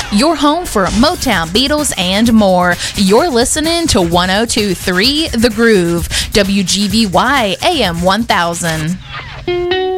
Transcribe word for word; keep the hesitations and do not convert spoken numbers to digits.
your home for Motown, Beatles, and more. You're listening to one oh two point three The Groove, W G V Y A M one thousand.